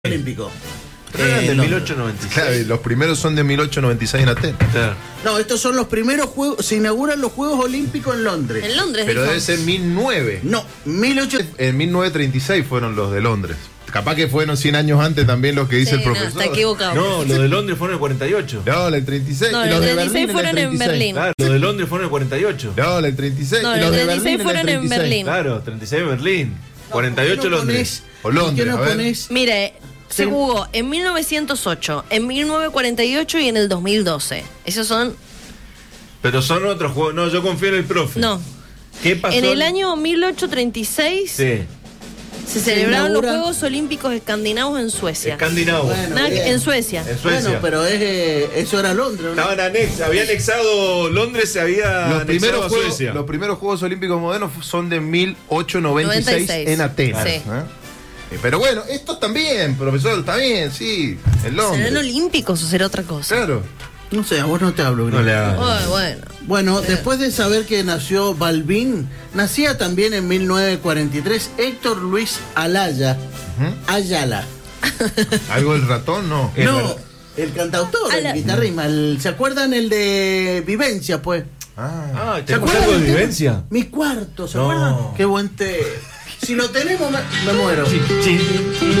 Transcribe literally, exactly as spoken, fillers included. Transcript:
Olímpico. Pero eran Eh, de no. mil ochocientos noventa y seis. Claro, y los primeros son de mil ochocientos noventa y seis en Atenas. Claro. No, estos son los primeros juegos. Se inauguran los Juegos Olímpicos en Londres. En Londres. Pero dijo. debe ser mil nueve. No, mil ochocientos. En mil novecientos treinta y seis fueron los de Londres. Capaz que fueron cien años antes también los que dice Sí, el no, profesor. está equivocado. No, los de Londres fueron en el cuarenta y ocho. No, en el treinta y seis. No, y en los el de treinta y seis Berlín fueron en treinta y seis. Berlín. Claro, los de Londres fueron en el cuarenta y ocho. No, en el treinta y seis. No, y en los el de treinta y seis Berlín fueron en treinta y seis. Berlín. Claro, treinta y seis Berlín. cuarenta y ocho ¿Por qué no Londres. pones- O ¿Por qué Londres, no a ver. pones? Mire, se Sí. jugó en mil novecientos ocho, en mil novecientos cuarenta y ocho y en el dos mil doce. Esos son. Pero son otros juegos. No, yo confío en el profe. No. ¿Qué pasó? En el año mil ochocientos treinta y seis Sí, se celebraron los inaugura- Juegos Olímpicos Escandinavos en Suecia. escandinavo. Bueno, Nada que- bien. en Suecia. En Suecia. Bueno, pero es, eh, eso era Londres, ¿no? Estaban anex, había anexado Londres, se había Los anexado primeros, a juegos, Suecia. los primeros Juegos Olímpicos modernos son de mil ochocientos noventa y seis noventa y seis. en Atenas. Sí. ¿eh? Eh, Pero bueno, estos también, profesor, está bien, sí, en ¿Serán Londres. olímpicos o será otra cosa? Claro. No sé, a vos no te hablo, No le hagas. Oh, bueno. Bueno, después de saber que nació Balbín, nacía también en mil novecientos cuarenta y tres Héctor Luis Alaya. Ayala. ¿Algo del ratón? No. Es no, verdad. el cantautor, Ala- el guitarrismo. el- ¿Se acuerdan el de Vivencia, pues? Ah. Ah, ¿Se ¿tenemos acuerdan algo de del tema? vivencia? Mi cuarto, ¿se No. acuerdan? Qué buen té. Si lo tenemos, me, me muero. Sí, sí.